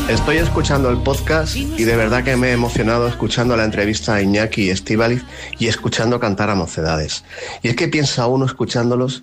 Estoy escuchando el podcast y de verdad que me he emocionado escuchando la entrevista a Iñaki y Estíbaliz y escuchando cantar a Mocedades. Y es que piensa uno escuchándolos